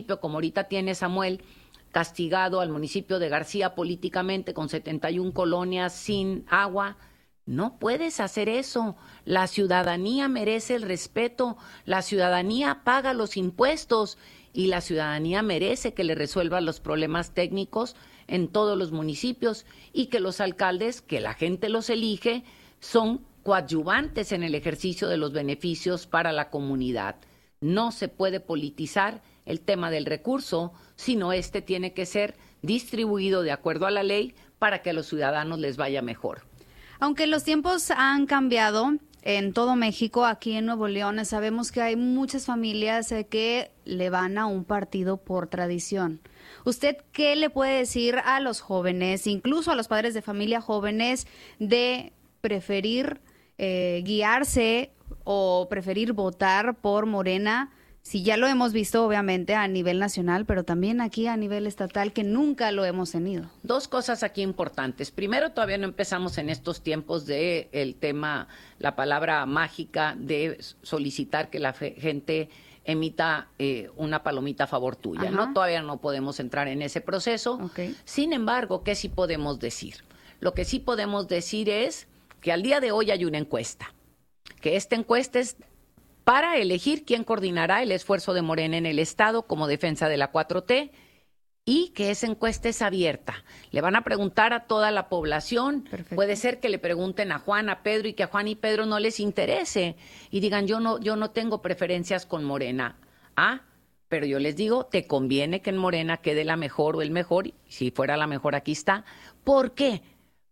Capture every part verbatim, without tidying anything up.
como ahorita tiene Samuel castigado al municipio de García políticamente con setenta y una colonias sin agua. No puedes hacer eso. La ciudadanía merece el respeto, la ciudadanía paga los impuestos y la ciudadanía merece que le resuelvan los problemas técnicos en todos los municipios y que los alcaldes, que la gente los elige, son coadyuvantes en el ejercicio de los beneficios para la comunidad. No se puede politizar el tema del recurso, sino este tiene que ser distribuido de acuerdo a la ley para que a los ciudadanos les vaya mejor. Aunque los tiempos han cambiado en todo México, aquí en Nuevo León sabemos que hay muchas familias que le van a un partido por tradición. ¿Usted qué le puede decir a los jóvenes, incluso a los padres de familia jóvenes, de preferir eh, guiarse o preferir votar por Morena? Si ya lo hemos visto, obviamente, a nivel nacional, pero también aquí a nivel estatal, que nunca lo hemos tenido. Dos cosas aquí importantes. Primero, todavía no empezamos en estos tiempos de el tema, la palabra mágica de solicitar que la fe, gente emita eh, una palomita a favor tuya, Ajá. ¿no? Todavía no podemos entrar en ese proceso. Okay. Sin embargo, ¿qué sí podemos decir? Lo que sí podemos decir es que al día de hoy hay una encuesta, que esta encuesta es para elegir quién coordinará el esfuerzo de Morena en el Estado como defensa de la cuatro T y que esa encuesta es abierta. Le van a preguntar a toda la población. Perfecto. Puede ser que le pregunten a Juan, a Pedro y que a Juan y Pedro no les interese y digan yo no, yo no tengo preferencias con Morena. Ah, pero yo les digo, te conviene que en Morena quede la mejor o el mejor, y si fuera la mejor aquí está. ¿Por qué?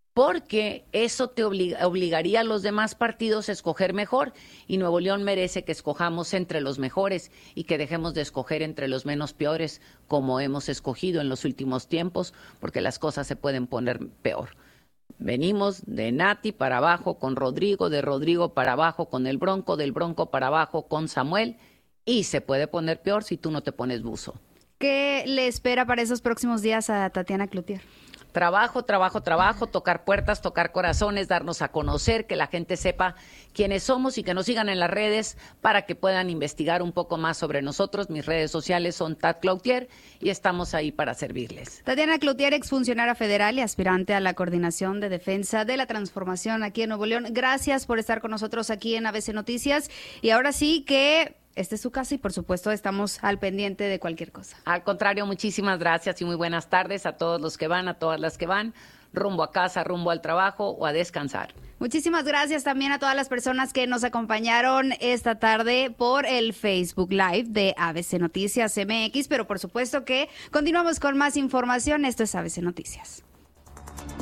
Porque eso te obliga, obligaría a los demás partidos a escoger mejor y Nuevo León merece que escojamos entre los mejores y que dejemos de escoger entre los menos peores como hemos escogido en los últimos tiempos, porque las cosas se pueden poner peor. Venimos de Nati para abajo con Rodrigo, de Rodrigo para abajo con el Bronco, del Bronco para abajo con Samuel y se puede poner peor si tú no te pones buzo. ¿Qué le espera para esos próximos días a Tatiana Cloutier? Trabajo, trabajo, trabajo, tocar puertas, tocar corazones, darnos a conocer, que la gente sepa quiénes somos y que nos sigan en las redes para que puedan investigar un poco más sobre nosotros. Mis redes sociales son Tat Cloutier y estamos ahí para servirles. Tatiana Cloutier, exfuncionaria federal y aspirante a la Coordinación de Defensa de la Transformación aquí en Nuevo León. Gracias por estar con nosotros aquí en A B C Noticias y ahora sí que esta es su casa y por supuesto estamos al pendiente de cualquier cosa. Al contrario, muchísimas gracias y muy buenas tardes a todos los que van, a todas las que van, rumbo a casa, rumbo al trabajo o a descansar. Muchísimas gracias también a todas las personas que nos acompañaron esta tarde por el Facebook Live de A B C Noticias M X, pero por supuesto que continuamos con más información. Esto es A B C Noticias.